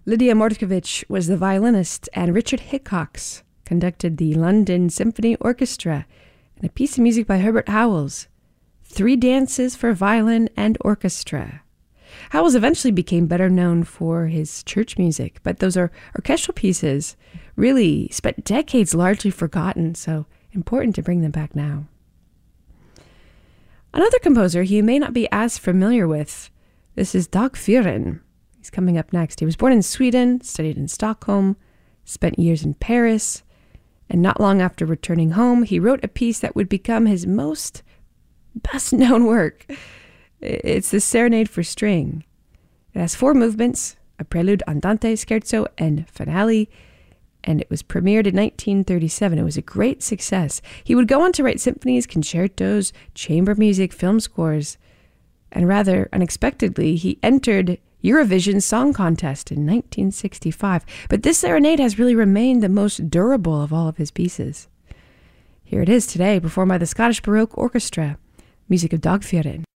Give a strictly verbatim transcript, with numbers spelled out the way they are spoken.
Lydia Mordkovich was the violinist, and Richard Hickox conducted the London Symphony Orchestra, and a piece of music by Herbert Howells, Three Dances for Violin and Orchestra. Howells eventually became better known for his church music, but those are orchestral pieces really spent decades largely forgotten, so important to bring them back now. Another composer you may not be as familiar with, this is Dag Fyhren. He's coming up next. He was born in Sweden, studied in Stockholm, spent years in Paris, and not long after returning home, he wrote a piece that would become his most best-known work. It's the Serenade for String. It has four movements, a prelude, andante, scherzo, and finale, and it was premiered in nineteen thirty-seven. It was a great success. He would go on to write symphonies, concertos, chamber music, film scores, and rather unexpectedly, he entered Eurovision Song Contest in nineteen sixty-five. But this serenade has really remained the most durable of all of his pieces. Here it is today, performed by the Scottish Baroque Orchestra, music of Dag Fyhren.